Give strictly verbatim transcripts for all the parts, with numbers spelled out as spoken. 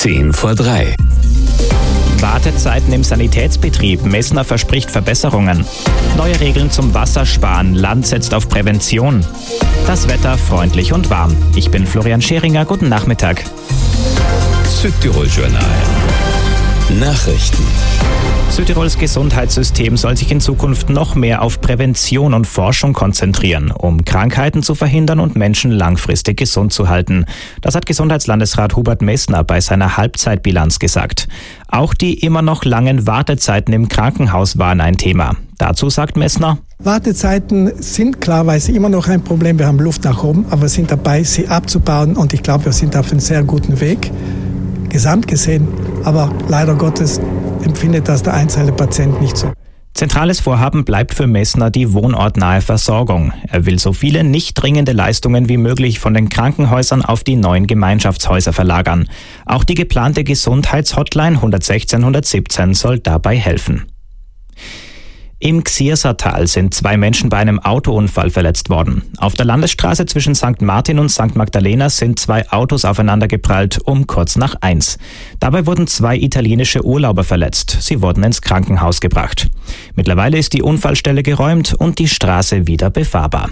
Zehn vor drei. Wartezeiten im Sanitätsbetrieb. Messner verspricht Verbesserungen. Neue Regeln zum Wassersparen. Land setzt auf Prävention. Das Wetter freundlich und warm. Ich bin Florian Scheringer. Guten Nachmittag. Südtirol Journal. Nachrichten. Südtirols Gesundheitssystem soll sich in Zukunft noch mehr auf Prävention und Forschung konzentrieren, um Krankheiten zu verhindern und Menschen langfristig gesund zu halten. Das hat Gesundheitslandesrat Hubert Messner bei seiner Halbzeitbilanz gesagt. Auch die immer noch langen Wartezeiten im Krankenhaus waren ein Thema. Dazu sagt Messner: Wartezeiten sind klarweise immer noch ein Problem. Wir haben Luft nach oben, aber wir sind dabei, sie abzubauen, und ich glaube, wir sind auf einem sehr guten Weg, gesamt gesehen. Aber leider Gottes empfindet das der einzelne Patient nicht so. Zentrales Vorhaben bleibt für Messner die wohnortnahe Versorgung. Er will so viele nicht dringende Leistungen wie möglich von den Krankenhäusern auf die neuen Gemeinschaftshäuser verlagern. Auch die geplante Gesundheitshotline eins eins sechs eins sieben soll dabei helfen. Im Xiersertal sind zwei Menschen bei einem Autounfall verletzt worden. Auf der Landesstraße zwischen Sankt Martin und Sankt Magdalena sind zwei Autos aufeinandergeprallt um kurz nach eins. Dabei wurden zwei italienische Urlauber verletzt. Sie wurden ins Krankenhaus gebracht. Mittlerweile ist die Unfallstelle geräumt und die Straße wieder befahrbar.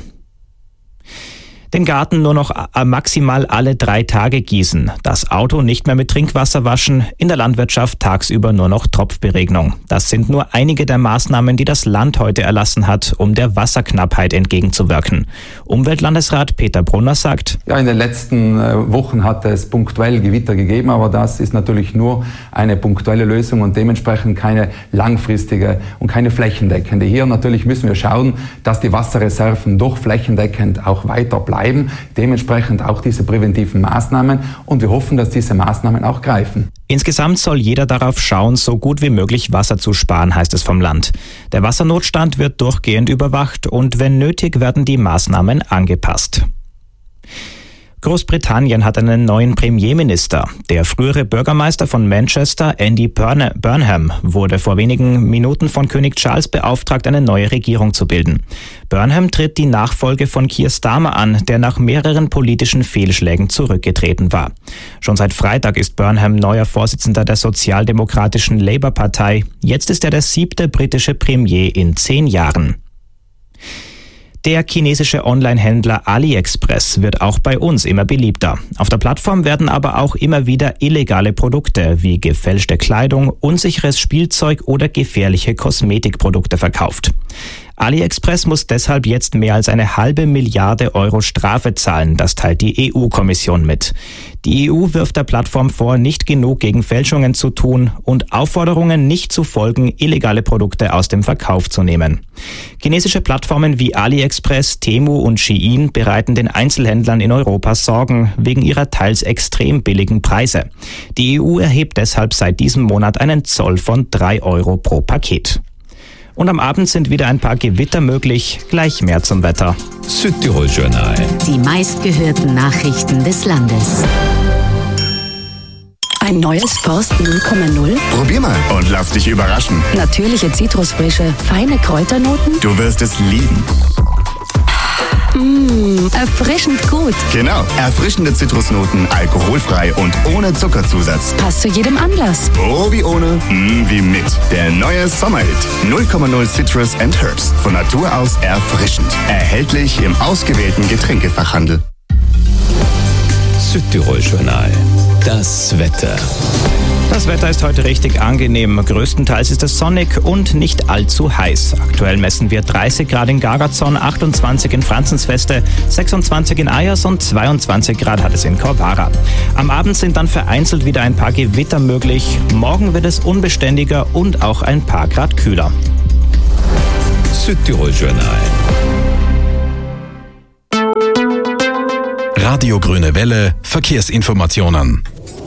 Den Garten nur noch maximal alle drei Tage gießen, das Auto nicht mehr mit Trinkwasser waschen, in der Landwirtschaft tagsüber nur noch Tropfberegnung. Das sind nur einige der Maßnahmen, die das Land heute erlassen hat, um der Wasserknappheit entgegenzuwirken. Umweltlandesrat Peter Brunner sagt: Ja, in den letzten Wochen hat es punktuell Gewitter gegeben, aber das ist natürlich nur eine punktuelle Lösung und dementsprechend keine langfristige und keine flächendeckende. Hier natürlich müssen wir schauen, dass die Wasserreserven doch flächendeckend auch weiter bleiben. Dementsprechend auch diese präventiven Maßnahmen, und wir hoffen, dass diese Maßnahmen auch greifen. Insgesamt soll jeder darauf schauen, so gut wie möglich Wasser zu sparen, heißt es vom Land. Der Wassernotstand wird durchgehend überwacht und wenn nötig werden die Maßnahmen angepasst. Großbritannien hat einen neuen Premierminister. Der frühere Bürgermeister von Manchester, Andy Burnham, wurde vor wenigen Minuten von König Charles beauftragt, eine neue Regierung zu bilden. Burnham tritt die Nachfolge von Keir Starmer an, der nach mehreren politischen Fehlschlägen zurückgetreten war. Schon seit Freitag ist Burnham neuer Vorsitzender der sozialdemokratischen Labour-Partei. Jetzt ist er der siebte britische Premier in zehn Jahren. Der chinesische Online-Händler AliExpress wird auch bei uns immer beliebter. Auf der Plattform werden aber auch immer wieder illegale Produkte wie gefälschte Kleidung, unsicheres Spielzeug oder gefährliche Kosmetikprodukte verkauft. AliExpress muss deshalb jetzt mehr als eine halbe Milliarde Euro Strafe zahlen, das teilt die E U-Kommission mit. Die E U wirft der Plattform vor, nicht genug gegen Fälschungen zu tun und Aufforderungen, nicht zu folgen, illegale Produkte aus dem Verkauf zu nehmen. Chinesische Plattformen wie AliExpress, Temu und Shein bereiten den Einzelhändlern in Europa Sorgen wegen ihrer teils extrem billigen Preise. Die E U erhebt deshalb seit diesem Monat einen Zoll von drei Euro pro Paket. Und am Abend sind wieder ein paar Gewitter möglich. Gleich mehr zum Wetter. Südtirol Journal. Die meistgehörten Nachrichten des Landes. Ein neues Forst null Komma null? Probier mal und lass dich überraschen. Natürliche Zitrusfrische, feine Kräuternoten? Du wirst es lieben. Mmh, erfrischend gut. Genau, erfrischende Zitrusnoten, alkoholfrei und ohne Zuckerzusatz. Passt zu jedem Anlass. Oh, wie ohne, mm, wie mit. Der neue Sommerhit. null Komma null Citrus and Herbs. Von Natur aus erfrischend. Erhältlich im ausgewählten Getränkefachhandel. Südtirol Journal. Das Wetter. Das Wetter ist heute richtig angenehm. Größtenteils ist es sonnig und nicht allzu heiß. Aktuell messen wir dreißig Grad in Gargazon, achtundzwanzig in Franzensfeste, sechsundzwanzig in Ayers und zweiundzwanzig Grad hat es in Corvara. Am Abend sind dann vereinzelt wieder ein paar Gewitter möglich. Morgen wird es unbeständiger und auch ein paar Grad kühler. Südtirol Journal. Radio Grüne Welle, Verkehrsinformationen.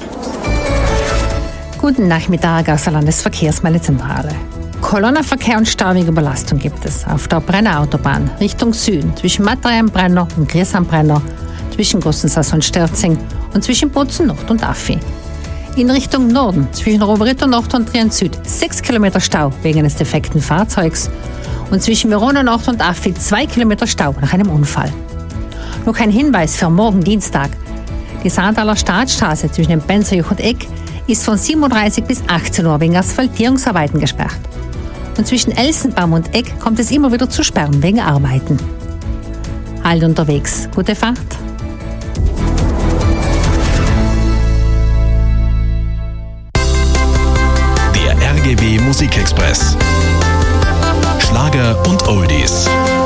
Guten Nachmittag aus der Landesverkehrsmeldezentrale. Kolonnenverkehr und Stauwegeüberlastung gibt es auf der Brenner Autobahn Richtung Süden zwischen Matterei am Brenner und Gries am Brenner, zwischen Gossensas und Sterzing und zwischen Bozen Nord und Affi. In Richtung Norden zwischen Roverito Nord und Trient Süd sechs Kilometer Stau wegen eines defekten Fahrzeugs und zwischen Verona Nord und Affi zwei Kilometer Stau nach einem Unfall. Noch ein Hinweis für morgen Dienstag. Die Saartaler Staatsstraße zwischen dem Benserjoch und Eck ist von siebenunddreißig bis achtzehn Uhr wegen Asphaltierungsarbeiten gesperrt. Und zwischen Elsenbaum und Eck kommt es immer wieder zu Sperren wegen Arbeiten. Halt unterwegs. Gute Fahrt. Der R G W Musikexpress. Schlager und Oldies.